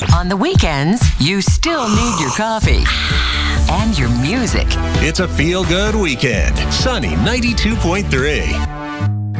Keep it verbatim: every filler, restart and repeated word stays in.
On the weekends, you still need your coffee and your music. It's a feel-good weekend. Sunny ninety-two point three.